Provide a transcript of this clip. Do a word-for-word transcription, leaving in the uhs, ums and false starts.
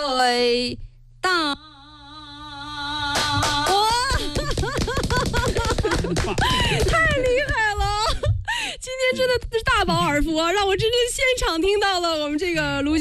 最大。太厉害了！今天真的是大饱耳福啊，让我真正现场听到了我们这个卢